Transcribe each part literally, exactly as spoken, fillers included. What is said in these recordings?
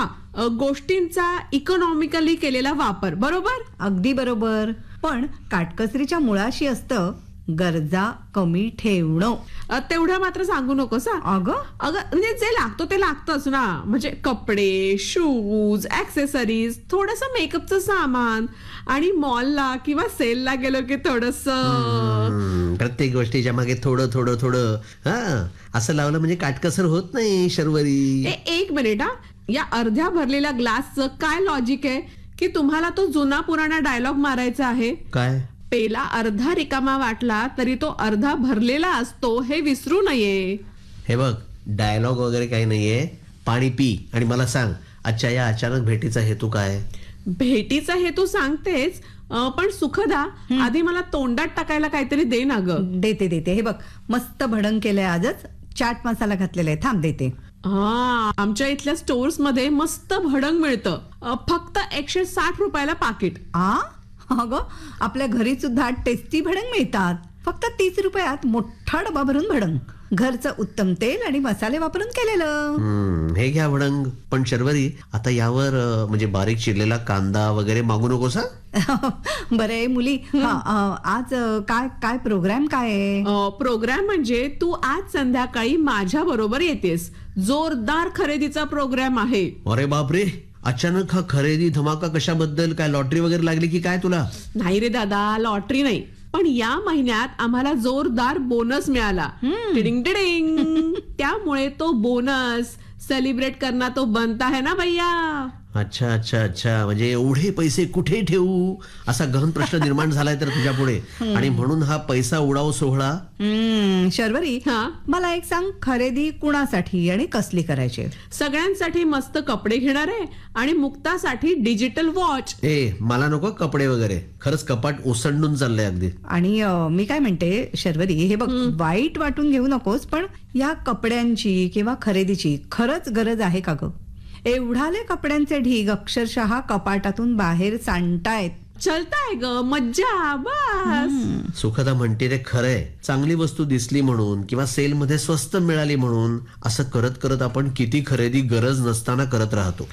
हा अ, गोष्टींचा इकॉनॉमिकली केलेला वापर. बरोबर. अगदी बरोबर. पण काटकसरीच्या मुळाशी असतं गरजा कमी ठेवणं. अ, तेवढं मात्र सांगू नकोस हा. अगं अगं म्हणजे जे लागतो ते लागतंच ना. म्हणजे कपडे, शूज, ऍक्सेसरीज, थोडस मेकअपचं सामान आणि मॉलला किंवा सेलला गेलो की थोडस. हम्म, प्रत्येक गोष्टीच्या मागे थोडं थोडं थोडं हा असं लावलं म्हणजे काटकसर होत नाही शर्वरी. एक मिनिट हा. या अर्ध्या भरलेल्या ग्लासचं काय लॉजिक आहे की तुम्हाला तो जुना पुराणा डायलॉग मारायचा आहे? काय? पेला अर्धा रिकामा वाटला तरी तो अर्धा भरलेला असतो हे विसरू नये. हे बघ, डायलॉग वगैरे काही नाहीये. पाणी पी आणि मला सांग, आजच्या या अचानक भेटीचा हेतू काय? भेटीचा हेतू सांगतेच, अं, पण सुखदा आधी मला तोंडात टाकायला काहीतरी दे ना ग. देते देते. हे बघ, मस्त भडंग केलंय आजच. चाट मसाला घातलेला आहे. थांब देते. हा, आमच्या इथल्या स्टोर्स मध्ये मस्त भडंग मिळतं. अं, फक्त एकशे साठ रुपयाला पाकिट. आ अगं, आपल्या घरी सुद्धा टेस्टी भडंग मिळतात. फक्त तीस रुपयात मोठा डबा भरून भडंग. घरचं उत्तम तेल आणि मसाले वापरून केलेलं. हम्म, हे घ्या भडंग. पण शर्वरी, आता यावर अं, म्हणजे बारीक चिरलेला कांदा वगैरे मागू नकोस हा. बरे मुली, हा, अ, आज अ, काय काय प्रोग्राम काय आहे? अं, प्रोग्राम म्हणजे तू आज संध्याकाळी माझ्या बरोबर येतेस. जोरदार खरेदीचा प्रोग्राम आहे. अरे बापरे, अचानक हा खरेदी धमाका कशाबद्दल? काय लॉटरी वगैरे लागली की काय तुला? नाही रे दादा, लॉटरी नाही. पण या महिन्यात आम्हाला जोरदार बोनस मिळाला. Tiding tiding. त्यामुळे तो बोनस सेलिब्रेट करना तो बनता है ना भैया. अच्छा अच्छा अच्छा, म्हणजे एवढे पैसे कुठे ठेवू असा गहन प्रश्न निर्माण झालाय तर तुझ्या पुढे, आणि म्हणून हा पैसा उडाव सोहळा. हम्म, शर्वरी, हा? मला एक सांग, खरेदी कुणासाठी आणि कसली करायची? सगळ्यांसाठी मस्त कपडे घेणार आहे आणि मुक्तासाठी डिजिटल वॉच. ए, मला नको कपडे वगैरे. खरंच कपाट ओसंडून चाललंय अगदी. आणि अ, मी काय म्हणते शर्वरी, हे बघ, वाईट वाटून घेऊ नकोस, पण या कपड्यांची किंवा खरेदीची खरंच गरज आहे का ग? एवढाले कपड्यांचे ढीग अक्षरशः कपाटातून बाहेर सांडतायत. चलताय ग, मज्जा बस. सुखदा म्हणते ते खरंय. चांगली वस्तू दिसली म्हणून किंवा सेल मध्ये स्वस्त मिळाली म्हणून असं करत करत आपण किती खरेदी गरज नसताना करत राहतो.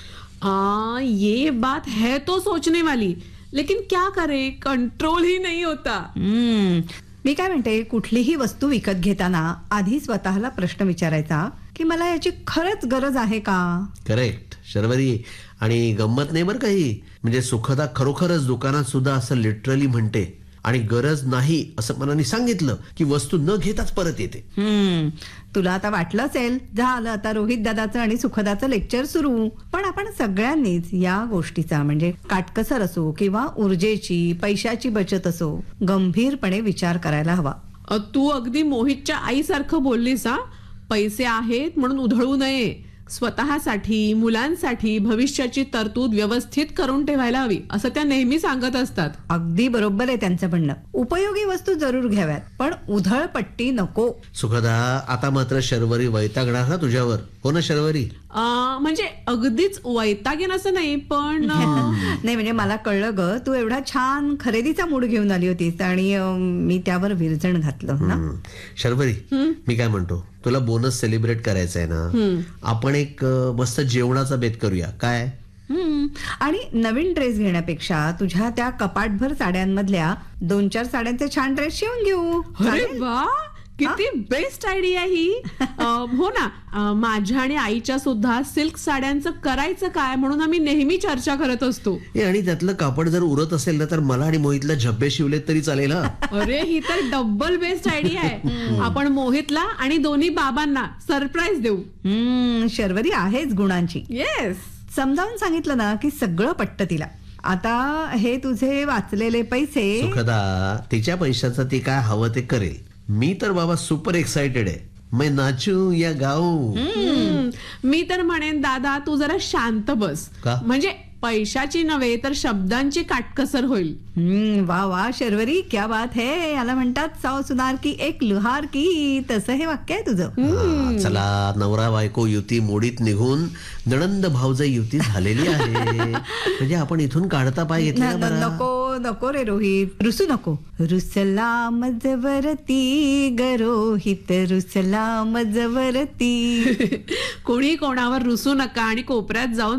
आ, ये बात है तो सोचने वाली, लेकिन क्या करे, कंट्रोल ही नहीं होता. हम्म, मी काय म्हणते, कुठलीही वस्तू विकत घेताना आधी स्वतःला प्रश्न विचारायचा की मला याची खरंच गरज आहे का? करेक्ट शर्वरी. आणि गंमत नाही बरं काही, म्हणजे सुखदा खरोखरच दुकानात सुद्धा असं लिटरली म्हणते, आणि गरज नाही असं मनाने सांगितलं की वस्तू न घेताच परत येते. हम्म, तुला आता वाटलं असेल झालं आता रोहित दादाचं आणि सुखदाचं लेक्चर सुरू. पण आपण सगळ्यांनीच या गोष्टीचा, म्हणजे काटकसर असो किंवा ऊर्जेची पैशाची बचत असो, गंभीरपणे विचार करायला हवा. अ, तू अगदी मोहितच्या आईसारखं बोललीस हा. पैसे आहेत म्हणून उधळू नये. स्वतःसाठी, मुलांसाठी भविष्याची तरतूद व्यवस्थित करून ठेवायला हवी असं त्या नेहमी सांगत असतात. अगदी बरोबर आहे त्यांचं म्हणणं. उपयोगी वस्तू जरूर घ्याव्यात, पण उधळपट्टी नको. सुखदा, आता मात्र शर्वरी वैतागणार ना तुझ्यावर. हो ना शर्वरी? अ, म्हणजे अगदीच वैतागेन असं नाही, पण नाही, म्हणजे मला कळलं ग, तू एवढा छान खरेदीचा मूड घेऊन आली होतीस आणि अ, मी त्यावर विरजण घातलं ना. हम्म. शर्वरी, मी काय म्हणतो, तुला बोनस सेलिब्रेट करायचा आहे ना, आपण एक अ, मस्त जेवणाचा बेत करूया काय? हम्म, आणि नवीन ड्रेस घेण्यापेक्षा तुझ्या त्या कपाटभर साड्यांमधल्या दोन चार साड्यांचे छान ड्रेस शिवून घेऊ. अरे वा, किती बेस्ट आयडिया ही. अ, हो ना. अ, माझ्या आणि आईच्या सुद्धा सिल्क साड्यांचं करायचं काय म्हणून आम्ही नेहमी चर्चा करत असतो. ए, आणि त्यातलं कापड जर उरत असेल ना तर मला आणि मोहितला झब्बे शिवलेत तरी चालेल हा. अरे, ही तर डबल बेस्ट आयडिया आहे. आपण मोहितला आणि दोन्ही बाबांना सरप्राईज देऊ. हम्म, शर्वरी आहेच गुणांची. येस. समजावून सांगितलं ना की सगळं पटतं तिला. आता हे तुझे वाचलेले पैसे. सुखदा, तिच्या पैशाचं ती काय हवं ते करेल. मी तर बाबा सुपर एक्साइटेड आहे. मैं नाचू या गाऊ. मी तर म्हणेन दादा, तू जरा शांत बस. का? म्हणजे पैशाची नव्हे तर शब्दांची काटकसर होईल. हम्म, वा वा शर्वरी, क्या बात है. याला म्हणतात सौ सुनार की एक लुहार की. तसं हे वाक्य आहे तुझं. हा, चला, नवरा बायको युती मोडीत निघून नणंद भावजा युती झालेली आहे. म्हणजे आपण इथून काढता पाय घेतला न- न- नको नको रे रोहित, रुसू नको. रुसला मजवरती गरोहित, रुसला मजवरती. कोणी कोणावर रुसू नका आणि कोपऱ्यात जाऊन